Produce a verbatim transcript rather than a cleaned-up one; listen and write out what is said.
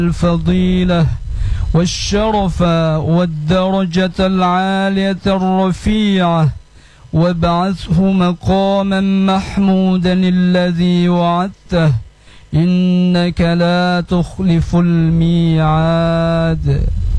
الفضيلة والشرف والدرجة العالية الرفيعة، وابعثه مقاما محمودا الذي وعدته، إنك لا تخلف الميعاد.